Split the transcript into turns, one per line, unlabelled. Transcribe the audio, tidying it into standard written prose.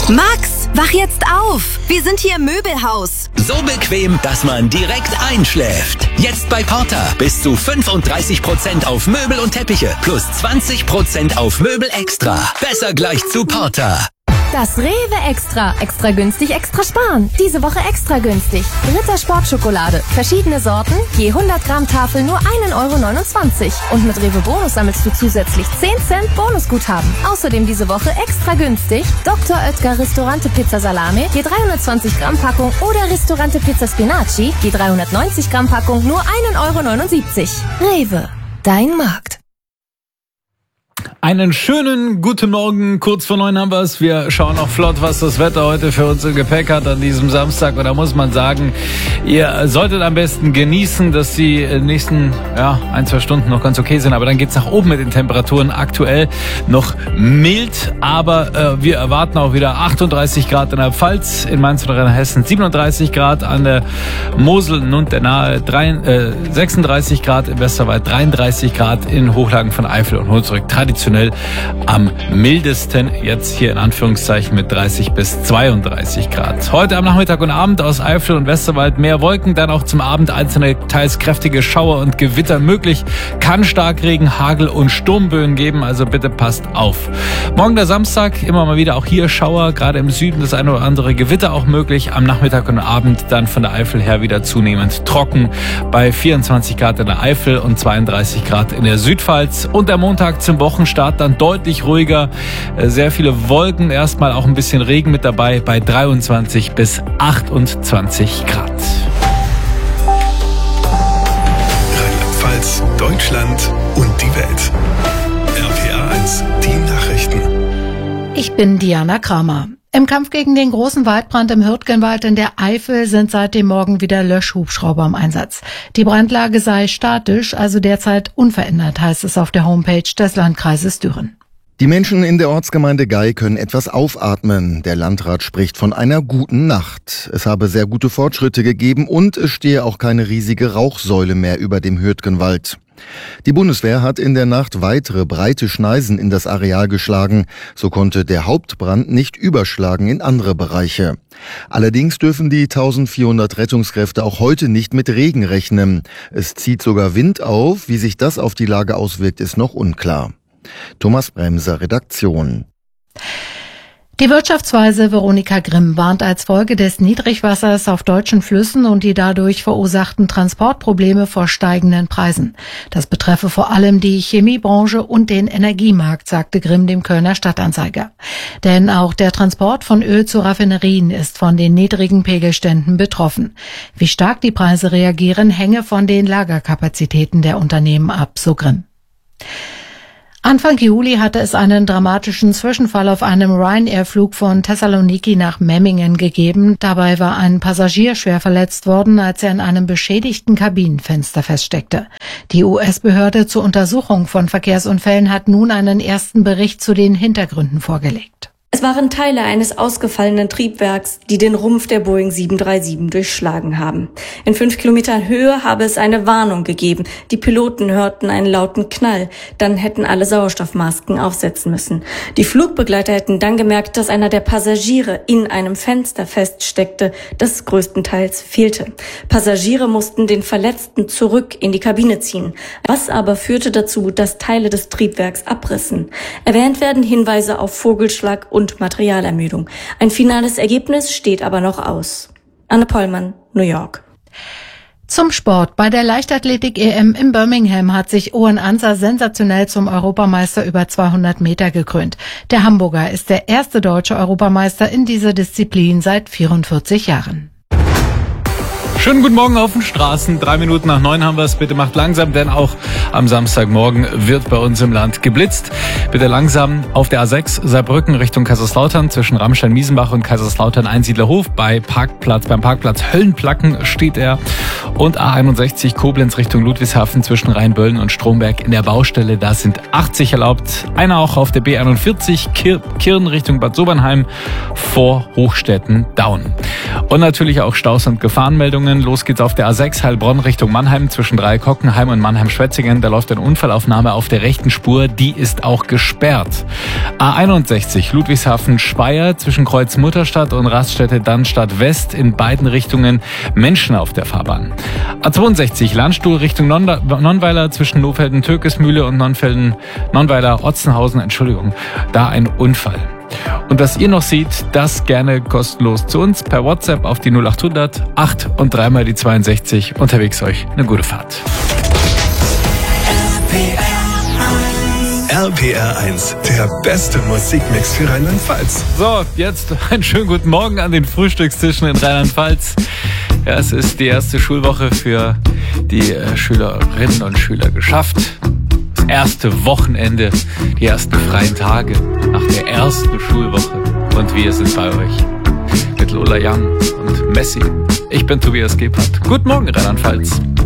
Max, wach jetzt auf! Wir sind hier im Möbelhaus.
So bequem, dass man direkt einschläft. Jetzt bei Porter bis zu 35% auf Möbel und Teppiche plus 20% auf Möbel extra. Besser gleich zu Porter.
Das Rewe Extra. Extra günstig, extra sparen. Diese Woche extra günstig. Ritter Sportschokolade. Verschiedene Sorten. Je 100 Gramm Tafel nur 1,29 €. Und mit Rewe Bonus sammelst du zusätzlich 10 Cent Bonusguthaben. Außerdem diese Woche extra günstig. Dr. Oetker Ristorante Pizza Salame. Je 320 Gramm Packung. Oder Ristorante Pizza Spinaci. Je 390 Gramm Packung nur 1,79 €. Rewe. Dein Markt.
Einen schönen guten Morgen, kurz vor 9 haben wir es. Wir schauen auch flott, was das Wetter heute für uns im Gepäck hat an diesem Samstag. Und da muss man sagen, ihr solltet am besten genießen, dass die nächsten 1-2 Stunden noch ganz okay sind. Aber dann geht's nach oben mit den Temperaturen. Aktuell noch mild, aber wir erwarten auch wieder 38 Grad in der Pfalz, in Mainz und Rheinhessen 37 Grad, an der Mosel und der Nahe 36 Grad, im Westerwald 33 Grad, in Hochlagen von Eifel und Hunsrück traditionell am mildesten, jetzt hier in Anführungszeichen mit 30 bis 32 Grad. Heute am Nachmittag und Abend aus Eifel und Westerwald mehr Wolken, dann auch zum Abend einzelne teils kräftige Schauer und Gewitter möglich. Kann Starkregen, Hagel und Sturmböen geben, also bitte passt auf. Morgen der Samstag, immer mal wieder auch hier Schauer, gerade im Süden das eine oder andere Gewitter auch möglich. Am Nachmittag und Abend dann von der Eifel her wieder zunehmend trocken bei 24 Grad in der Eifel und 32 Grad in der Südpfalz. Und der Montag zum Wochenstart dann deutlich ruhiger. Sehr viele Wolken, erstmal auch ein bisschen Regen mit dabei bei 23 bis 28 Grad.
Rheinland-Pfalz, Deutschland und die Welt. RPA 1, die Nachrichten.
Ich bin Diana Kramer. Im Kampf gegen den großen Waldbrand im Hürtgenwald in der Eifel sind seit dem Morgen wieder Löschhubschrauber im Einsatz. Die Brandlage sei statisch, also derzeit unverändert, heißt es auf der Homepage des Landkreises Düren.
Die Menschen in der Ortsgemeinde Gei können etwas aufatmen. Der Landrat spricht von einer guten Nacht. Es habe sehr gute Fortschritte gegeben und es stehe auch keine riesige Rauchsäule mehr über dem Hürtgenwald. Die Bundeswehr hat in der Nacht weitere breite Schneisen in das Areal geschlagen. So konnte der Hauptbrand nicht überschlagen in andere Bereiche. Allerdings dürfen die 1400 Rettungskräfte auch heute nicht mit Regen rechnen. Es zieht sogar Wind auf. Wie sich das auf die Lage auswirkt, ist noch unklar. Thomas Bremser, Redaktion.
Die Wirtschaftsweise Veronika Grimm warnt als Folge des Niedrigwassers auf deutschen Flüssen und die dadurch verursachten Transportprobleme vor steigenden Preisen. Das betreffe vor allem die Chemiebranche und den Energiemarkt, sagte Grimm dem Kölner Stadtanzeiger. Denn auch der Transport von Öl zu Raffinerien ist von den niedrigen Pegelständen betroffen. Wie stark die Preise reagieren, hänge von den Lagerkapazitäten der Unternehmen ab, so Grimm. Anfang Juli hatte es einen dramatischen Zwischenfall auf einem Ryanair-Flug von Thessaloniki nach Memmingen gegeben. Dabei war ein Passagier schwer verletzt worden, als er in einem beschädigten Kabinenfenster feststeckte. Die US-Behörde zur Untersuchung von Verkehrsunfällen hat nun einen ersten Bericht zu den Hintergründen vorgelegt.
Es waren Teile eines ausgefallenen Triebwerks, die den Rumpf der Boeing 737 durchschlagen haben. In 5 Kilometern Höhe habe es eine Warnung gegeben. Die Piloten hörten einen lauten Knall. Dann hätten alle Sauerstoffmasken aufsetzen müssen. Die Flugbegleiter hätten dann gemerkt, dass einer der Passagiere in einem Fenster feststeckte, das größtenteils fehlte. Passagiere mussten den Verletzten zurück in die Kabine ziehen. Was aber führte dazu, dass Teile des Triebwerks abrissen. Erwähnt werden Hinweise auf Vogelschlag und Materialermüdung. Ein finales Ergebnis steht aber noch aus. Anne Pollmann, New York.
Zum Sport. Bei der Leichtathletik-EM in Birmingham hat sich Owen Anser sensationell zum Europameister über 200 Meter gekrönt. Der Hamburger ist der erste deutsche Europameister in dieser Disziplin seit 44 Jahren.
Schönen guten Morgen auf den Straßen. 3 Minuten nach 9 haben wir es. Bitte macht langsam, denn auch am Samstagmorgen wird bei uns im Land geblitzt. Bitte langsam auf der A6 Saarbrücken Richtung Kaiserslautern zwischen Ramstein-Miesenbach und Kaiserslautern-Einsiedlerhof. Beim Parkplatz Höllenplacken steht er. Und A61 Koblenz Richtung Ludwigshafen zwischen Rheinböllen und Stromberg in der Baustelle. Da sind 80 erlaubt. Einer auch auf der B41 Kirn Richtung Bad Sobernheim vor Hochstetten-Daun. Und natürlich auch Staus und Gefahrenmeldungen. Richtungen. Los geht's auf der A6 Heilbronn Richtung Mannheim zwischen Dreieck-Hockenheim und Mannheim-Schwetzingen. Da läuft eine Unfallaufnahme auf der rechten Spur. Die ist auch gesperrt. A61 Ludwigshafen-Speyer zwischen Kreuz-Mutterstadt und Raststätte-Dannstadt West. In beiden Richtungen Menschen auf der Fahrbahn. A62 Landstuhl Richtung Nonnweiler zwischen Lohfelden-Türkesmühle und Nonnweiler-Otzenhausen. Entschuldigung, da ein Unfall. Und was ihr noch seht, das gerne kostenlos zu uns per WhatsApp auf die 0800 8 und 3 mal die 62. Unterwegs euch eine gute Fahrt.
RPR 1, der beste Musikmix für Rheinland-Pfalz.
So, jetzt einen schönen guten Morgen an den Frühstückstischen in Rheinland-Pfalz. Ja, es ist die erste Schulwoche für die Schülerinnen und Schüler geschafft. Das erste Wochenende, die ersten freien Tage nach der ersten Schulwoche. Und wir sind bei euch mit Lola Young und Messi. Ich bin Tobias Gebhardt. Guten Morgen, Rheinland-Pfalz.